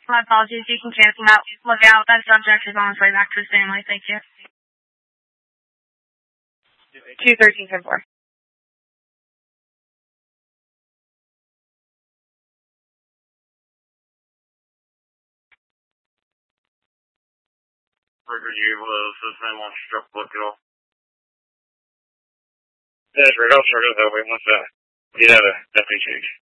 My apologies. You can cancel out. Look out. That subject is on its way back to his family. Thank you. 213-10-4. Are you able to assist them on struck book at all? Yes, right. I'll start it that way once you have a deputy change.